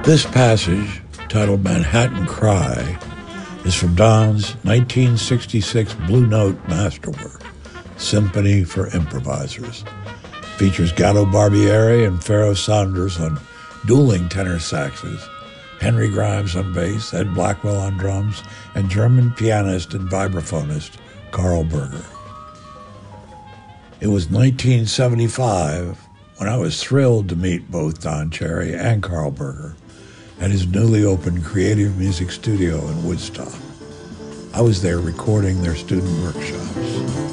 This passage, titled Manhattan Cry, is from Don's 1966 Blue Note masterwork, Symphony for Improvisers. Features Gallo Barbieri and Pharoah Sanders on dueling tenor saxes, Henry Grimes on bass, Ed Blackwell on drums, and German pianist and vibraphonist Carl Berger. It was 1975 when I was thrilled to meet both Don Cherry and Carl Berger at his newly opened Creative Music Studio in Woodstock. I was there recording their student workshops.